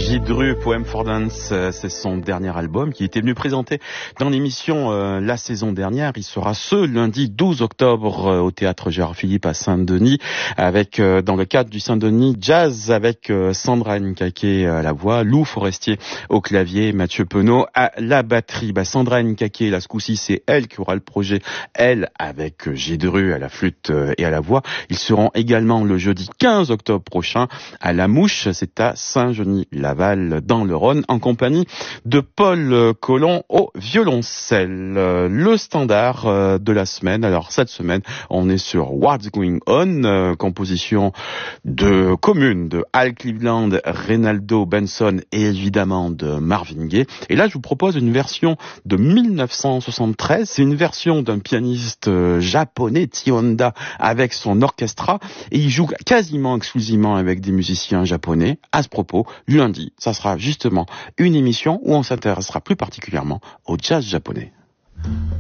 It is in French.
J-Dru, Poem for Dance, c'est son dernier album qui était venu présenter dans l'émission la saison dernière. Il sera ce lundi 12 octobre au théâtre Gérard Philippe à Saint-Denis avec dans le cadre du Saint-Denis Jazz avec Sandra Nkake à la voix, Lou Forestier au clavier, Mathieu Penaud à la batterie. Sandra Nkake, là ce coup-ci c'est elle qui aura le projet, elle avec J-Dru à la flûte et à la voix. Ils seront également le jeudi 15 octobre prochain à La Mouche, c'est à Saint-Genis-Laval dans le Rhône, en compagnie de Paul Colomb au violoncelle. Le standard de la semaine, alors cette semaine on est sur What's Going On, composition de commune de Al Cleveland, Reynaldo Benson et évidemment de Marvin Gaye. Et là je vous propose une version de 1973, c'est une version d'un pianiste japonais, Tionda, avec son orchestra, et il joue quasiment exclusivement avec des musiciens japonais. À ce propos, lundi, ça sera justement une émission où on s'intéressera plus particulièrement au jazz japonais.